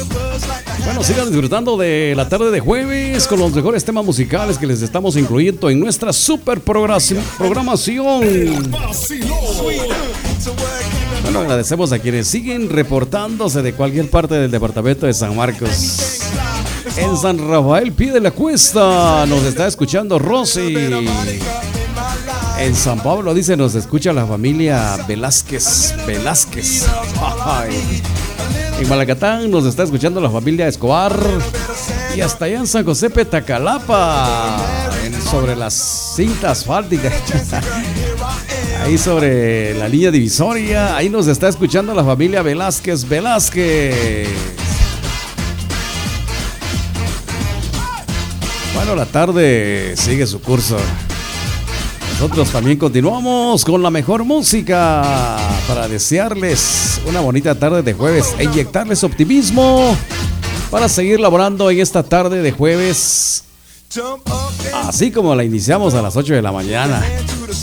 Bueno, sigan disfrutando de la tarde de jueves con los mejores temas musicales que les estamos incluyendo en nuestra super programación. Bueno, agradecemos a quienes siguen reportándose de cualquier parte del departamento de San Marcos. En San Rafael Pie de la Cuesta nos está escuchando Rosy. En San Pablo, dice, nos escucha la familia Velázquez. En Malacatán nos está escuchando la familia Escobar. Y hasta allá en San José Petacalapa, sobre las cintas asfálticas, ahí sobre la línea divisoria, ahí nos está escuchando la familia Velázquez. Bueno, la tarde sigue su curso. Nosotros también continuamos con la mejor música para desearles una bonita tarde de jueves e inyectarles optimismo para seguir laborando en esta tarde de jueves, así como la iniciamos a las 8 de la mañana.